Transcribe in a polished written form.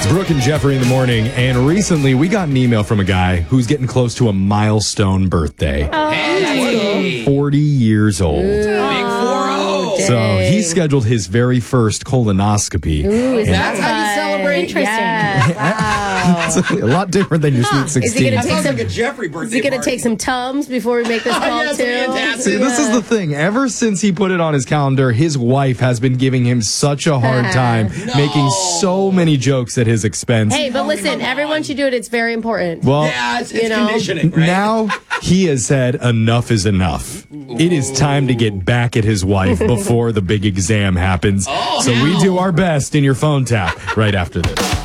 Brooke and Jeffrey in the morning, and recently we got an email from a guy who's getting close to a milestone birthday. Hey. 40 years old. Big 4-0. So he scheduled his very first colonoscopy. Ooh, is That's how you celebrate? Interesting. Yeah. It's a lot different than your Sweet 16. Is he gonna That take sounds some? like a Jeffrey Is birthday he going to party. take some Tums before we make this call Yes, too? fantastic. See, this is the thing. Ever since he put it on his calendar, his wife has been giving him such a hard time, making so many jokes at his expense. Hey, but listen, everyone should do it. It's very important. Well, Yeah, it's You know. conditioning, right? now he has said enough is enough. It is time to get back at his wife before the big exam happens. So we do our best in your phone tap right after this.